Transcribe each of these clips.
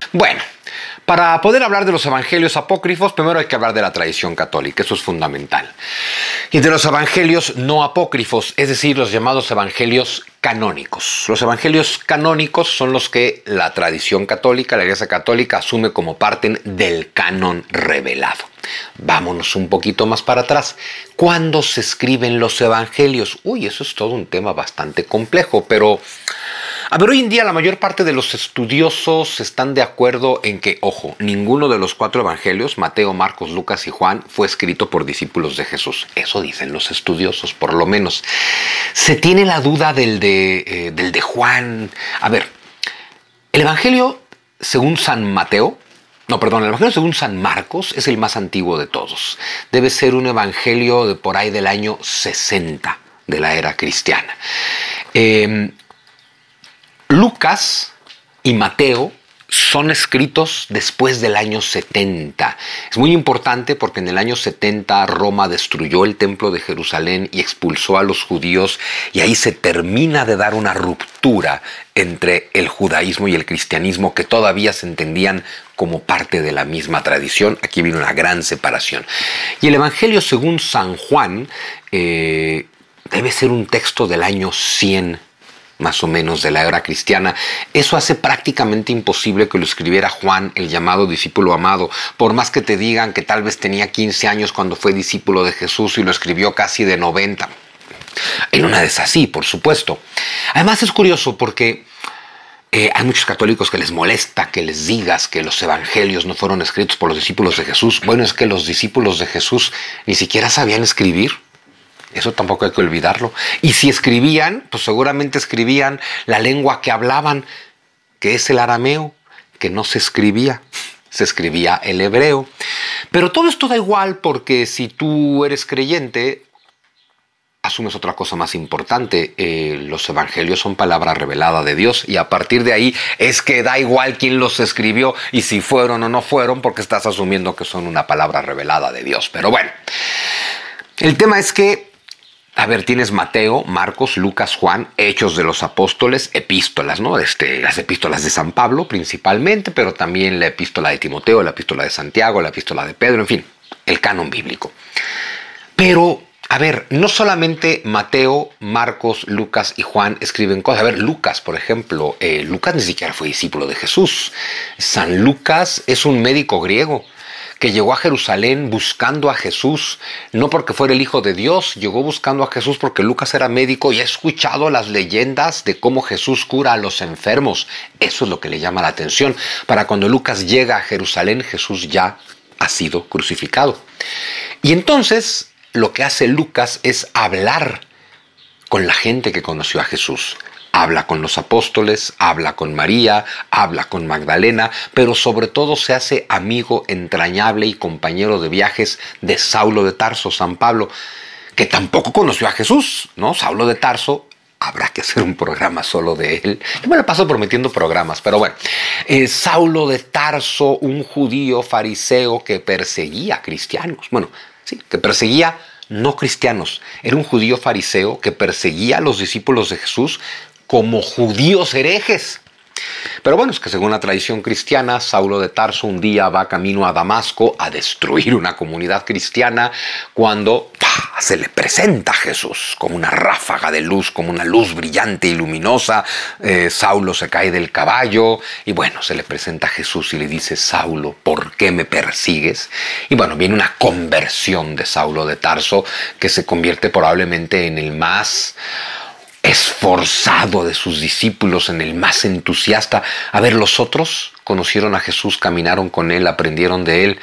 Bueno, para poder hablar de los evangelios apócrifos, primero hay que hablar de la tradición católica, eso es fundamental. Y de los evangelios no apócrifos, es decir, los llamados evangelios canónicos. Los evangelios canónicos son los que la tradición católica, la Iglesia Católica, asume como parte del canon revelado. Vámonos un poquito más para atrás. ¿Cuándo se escriben los evangelios? Eso es todo un tema bastante complejo, pero... hoy en día la mayor parte de los estudiosos están de acuerdo en que, ninguno de los 4 evangelios, Mateo, Marcos, Lucas y Juan, fue escrito por discípulos de Jesús. Eso dicen los estudiosos, por lo menos. Se tiene la duda del de Juan. El evangelio según San Mateo, el evangelio según San Marcos es el más antiguo de todos. Debe ser un evangelio de por ahí del año 60 de la era cristiana. Lucas y Mateo son escritos después del año 70. Es muy importante porque en el año 70 Roma destruyó el templo de Jerusalén y expulsó a los judíos, y ahí se termina de dar una ruptura entre el judaísmo y el cristianismo, que todavía se entendían como parte de la misma tradición. Aquí viene una gran separación. Y el Evangelio según San Juan debe ser un texto del año 100 más o menos de la era cristiana. Eso hace prácticamente imposible que lo escribiera Juan, el llamado discípulo amado, por más que te digan que tal vez tenía 15 años cuando fue discípulo de Jesús y lo escribió casi de 90. En una de esas sí, por supuesto. Además es curioso porque hay muchos católicos que les molesta que les digas que los evangelios no fueron escritos por los discípulos de Jesús. Bueno, es que los discípulos de Jesús ni siquiera sabían escribir. Eso tampoco hay que olvidarlo. Y si escribían, pues seguramente escribían la lengua que hablaban, que es el arameo, que no se escribía el hebreo. Pero todo esto da igual, porque si tú eres creyente, asumes otra cosa más importante. Los evangelios son palabra revelada de Dios, y a partir de ahí es que da igual quién los escribió y si fueron o no fueron, porque estás asumiendo que son una palabra revelada de Dios. Pero bueno, el tema es que tienes Mateo, Marcos, Lucas, Juan, Hechos de los Apóstoles, epístolas, ¿no? Las epístolas de San Pablo principalmente, pero también la epístola de Timoteo, la epístola de Santiago, la epístola de Pedro, en fin, el canon bíblico. Pero, no solamente Mateo, Marcos, Lucas y Juan escriben cosas. Lucas, por ejemplo, Lucas ni siquiera fue discípulo de Jesús. San Lucas es un médico griego que llegó a Jerusalén buscando a Jesús, no porque fuera el Hijo de Dios, llegó buscando a Jesús porque Lucas era médico y ha escuchado las leyendas de cómo Jesús cura a los enfermos. Eso es lo que le llama la atención. Para cuando Lucas llega a Jerusalén, Jesús ya ha sido crucificado. Y entonces lo que hace Lucas es hablar con la gente que conoció a Jesús. Habla con los apóstoles, habla con María, habla con Magdalena, pero sobre todo se hace amigo entrañable y compañero de viajes de Saulo de Tarso, San Pablo, que tampoco conoció a Jesús, ¿no? Saulo de Tarso, habrá que hacer un programa solo de él. Yo me la paso prometiendo programas, pero bueno. Saulo de Tarso, un judío fariseo que perseguía a cristianos. Que perseguía no cristianos. Era un judío fariseo que perseguía a los discípulos de Jesús como judíos herejes. Pero es que según la tradición cristiana, Saulo de Tarso un día va camino a Damasco a destruir una comunidad cristiana cuando se le presenta a Jesús como una ráfaga de luz, como una luz brillante y luminosa. Saulo se cae del caballo y se le presenta a Jesús y le dice: Saulo, ¿por qué me persigues? Y viene una conversión de Saulo de Tarso, que se convierte probablemente en el más esforzado de sus discípulos, en el más entusiasta. Los otros conocieron a Jesús, caminaron con él, aprendieron de él.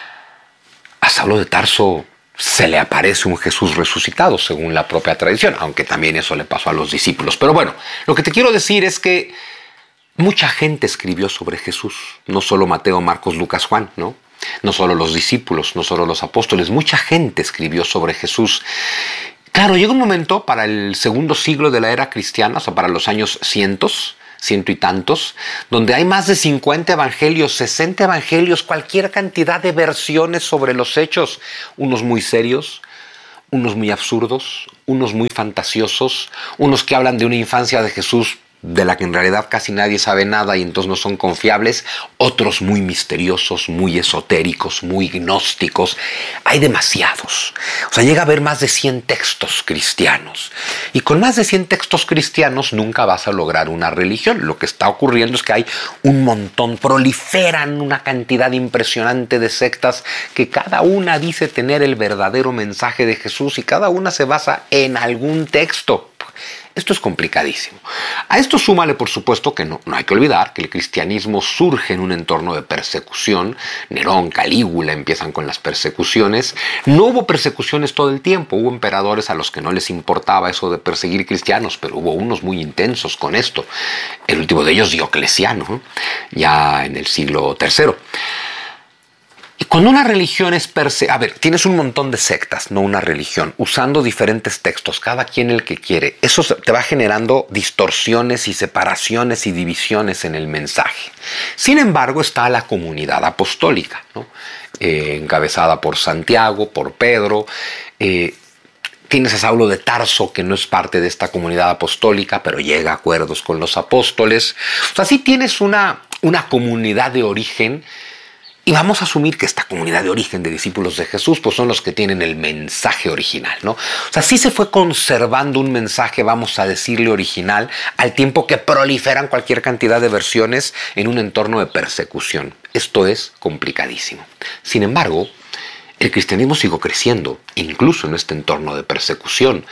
A Saulo de Tarso se le aparece un Jesús resucitado, según la propia tradición, aunque también eso le pasó a los discípulos. Pero lo que te quiero decir es que mucha gente escribió sobre Jesús, no solo Mateo, Marcos, Lucas, Juan, ¿no? No solo los discípulos, no solo los apóstoles, mucha gente escribió sobre Jesús. Claro, llega un momento para el segundo siglo de la era cristiana, o sea, para los años ciento y tantos, donde hay más de 50 evangelios, 60 evangelios, cualquier cantidad de versiones sobre los hechos, unos muy serios, unos muy absurdos, unos muy fantasiosos, unos que hablan de una infancia de Jesús de la que en realidad casi nadie sabe nada y entonces no son confiables, otros muy misteriosos, muy esotéricos, muy gnósticos. Hay demasiados. O sea, llega a haber más de 100 textos cristianos. Y con más de 100 textos cristianos nunca vas a lograr una religión. Lo que está ocurriendo es que hay un montón, proliferan una cantidad impresionante de sectas que cada una dice tener el verdadero mensaje de Jesús y cada una se basa en algún texto. Esto es complicadísimo. A esto súmale, por supuesto, que no hay que olvidar que el cristianismo surge en un entorno de persecución. Nerón, Calígula empiezan con las persecuciones. No hubo persecuciones todo el tiempo. Hubo emperadores a los que no les importaba eso de perseguir cristianos, pero hubo unos muy intensos con esto. El último de ellos, Diocleciano, ya en el siglo III. Y cuando una religión es tienes un montón de sectas, no una religión, usando diferentes textos, cada quien el que quiere. Eso te va generando distorsiones y separaciones y divisiones en el mensaje. Sin embargo, está la comunidad apostólica, ¿no? Encabezada por Santiago, por Pedro. Tienes a Saulo de Tarso, que no es parte de esta comunidad apostólica, pero llega a acuerdos con los apóstoles. O sea, sí tienes una comunidad de origen. Y vamos a asumir que esta comunidad de origen de discípulos de Jesús pues son los que tienen el mensaje original, ¿no? O sea, sí se fue conservando un mensaje, vamos a decirle original, al tiempo que proliferan cualquier cantidad de versiones en un entorno de persecución. Esto es complicadísimo. Sin embargo, el cristianismo siguió creciendo, incluso en este entorno de persecución.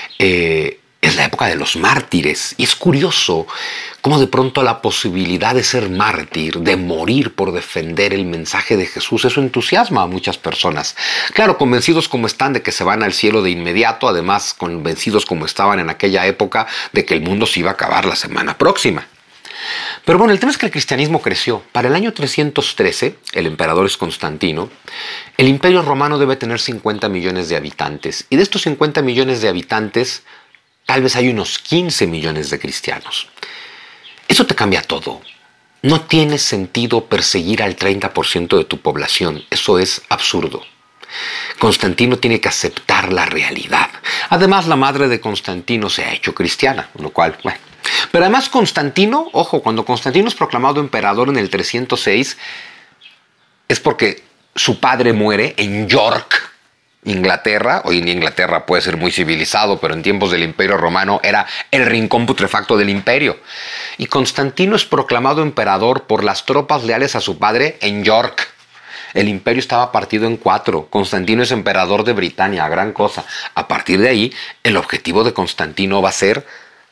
Es la época de los mártires y es curioso cómo de pronto la posibilidad de ser mártir, de morir por defender el mensaje de Jesús, eso entusiasma a muchas personas. Claro, convencidos como están de que se van al cielo de inmediato, además convencidos como estaban en aquella época de que el mundo se iba a acabar la semana próxima. Pero bueno, el tema es que el cristianismo creció. Para el año 313, el emperador es Constantino, el imperio romano debe tener 50 millones de habitantes y de estos 50 millones de habitantes tal vez hay unos 15 millones de cristianos. Eso te cambia todo. No tiene sentido perseguir al 30% de tu población. Eso es absurdo. Constantino tiene que aceptar la realidad. Además, la madre de Constantino se ha hecho cristiana, lo cual, bueno. Pero además Constantino, ojo, cuando Constantino es proclamado emperador en el 306, es porque su padre muere en York, Inglaterra. Hoy en día Inglaterra puede ser muy civilizado, pero en tiempos del Imperio Romano era el rincón putrefacto del imperio. Y Constantino es proclamado emperador por las tropas leales a su padre en York. El imperio estaba partido en 4. Constantino es emperador de Britania, gran cosa. A partir de ahí, el objetivo de Constantino va a ser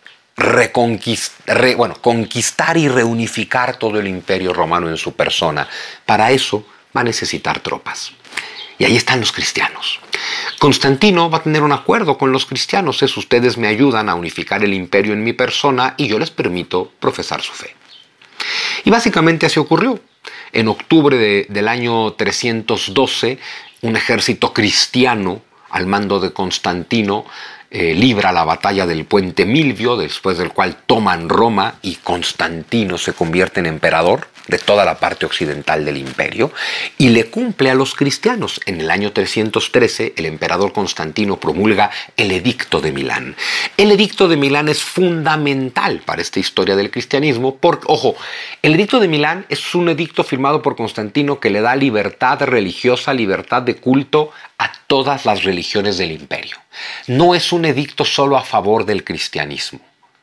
conquistar y reunificar todo el imperio romano en su persona. Para eso va a necesitar tropas. Y ahí están los cristianos. Constantino va a tener un acuerdo con los cristianos. Ustedes me ayudan a unificar el imperio en mi persona y yo les permito profesar su fe. Y básicamente así ocurrió. En octubre del año 312, un ejército cristiano al mando de Constantino libra la batalla del puente Milvio, después del cual toman Roma y Constantino se convierte en emperador de toda la parte occidental del imperio y le cumple a los cristianos. En el año 313 el emperador Constantino promulga el Edicto de Milán. El Edicto de Milán es fundamental para esta historia del cristianismo porque, ojo, el Edicto de Milán es un edicto firmado por Constantino que le da libertad religiosa, libertad de culto a todas las religiones del imperio. No es un edicto solo a favor del cristianismo.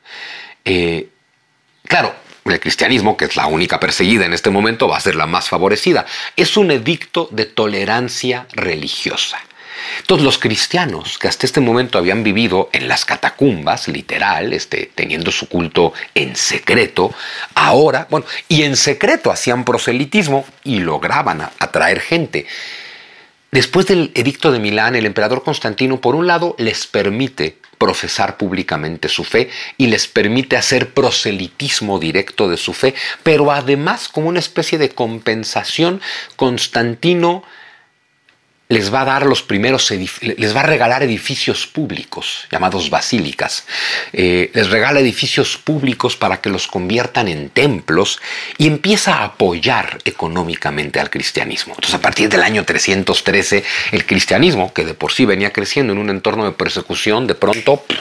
Claro, el cristianismo, que es la única perseguida en este momento, va a ser la más favorecida. Es un edicto de tolerancia religiosa. Entonces los cristianos que hasta este momento habían vivido en las catacumbas, literal, teniendo su culto en secreto, ahora, y en secreto hacían proselitismo y lograban atraer gente. Después del Edicto de Milán, el emperador Constantino, por un lado, les permite profesar públicamente su fe y les permite hacer proselitismo directo de su fe, pero además, como una especie de compensación, Constantino les va a dar les va a regalar edificios públicos, llamados basílicas. Les regala edificios públicos para que los conviertan en templos y empieza a apoyar económicamente al cristianismo. Entonces, a partir del año 313, el cristianismo, que de por sí venía creciendo en un entorno de persecución, de pronto